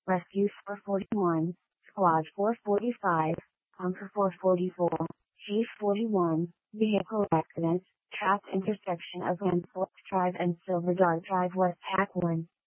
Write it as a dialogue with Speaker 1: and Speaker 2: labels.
Speaker 1: Rescue 441, Squad 445, Bunker 444, Chief 41, Vehicle Accident, Trapped intersection of Danforth Drive and Silver Dart Drive West Hack 1.